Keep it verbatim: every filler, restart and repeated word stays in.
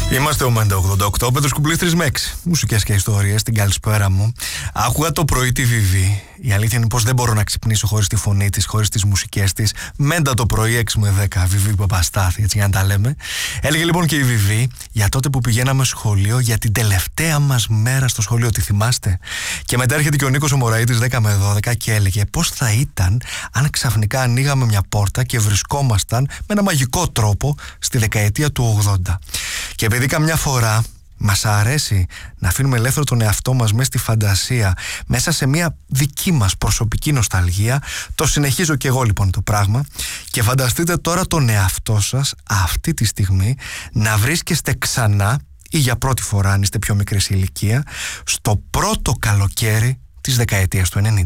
Είμαστε ο Μέντα ογδόντα οκτώ, Πέτρος Κουμπλής τρεις με έξι. Μουσικές και ιστορίες, την καλησπέρα μου. Άκουγα το πρωί τη Βιβί. Η αλήθεια είναι πως δεν μπορώ να ξυπνήσω χωρίς τη φωνή της, χωρίς τις μουσικές της. Μέντα το πρωί έξι με δέκα, Βιβί Παπαστάθη, έτσι για να τα λέμε. Έλεγε λοιπόν και η Βιβί για τότε που πηγαίναμε σχολείο, για την τελευταία μας μέρα στο σχολείο, τη θυμάστε? Και μετά έρχεται και ο Νίκος ο Μωραΐτης δέκα με δώδεκα και έλεγε πως θα ήταν αν ξαφνικά ανοίγαμε μια πόρτα και βρισκόμασταν με ένα μαγικό τρόπο στη δεκαετία του ογδόντα. Και επειδή καμιά φορά μας αρέσει να αφήνουμε ελεύθερο τον εαυτό μας μέσα στη φαντασία, μέσα σε μια δική μας προσωπική νοσταλγία, το συνεχίζω και εγώ λοιπόν το πράγμα. Και φανταστείτε τώρα τον εαυτό σας αυτή τη στιγμή να βρίσκεστε ξανά, ή για πρώτη φορά αν είστε πιο μικρή σε ηλικία, στο πρώτο καλοκαίρι της δεκαετίας του ενενήντα.